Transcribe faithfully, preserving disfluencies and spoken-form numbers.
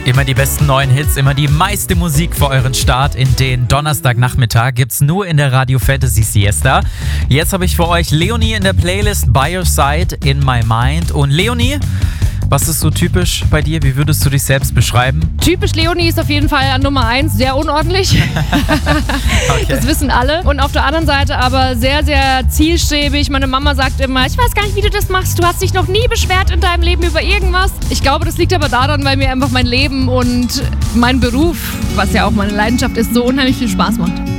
Immer die besten neuen Hits, immer die meiste Musik für euren Start in den Donnerstagnachmittag gibt's nur in der Radio Fantasy Siesta. Jetzt habe ich für euch Leonie in der Playlist By Your Side in My Mind. Und Leonie, was ist so typisch bei dir? Wie würdest du dich selbst beschreiben? Typisch Leonie ist auf jeden Fall an Nummer eins, sehr unordentlich. Okay. Das wissen alle. Und auf der anderen Seite aber sehr, sehr zielstrebig. Meine Mama sagt immer, ich weiß gar nicht, wie du das machst. Du hast dich noch nie beschwert in deinem Leben über irgendwas. Ich glaube, das liegt aber daran, weil mir einfach mein Leben und mein Beruf, was ja auch meine Leidenschaft ist, so unheimlich viel Spaß macht.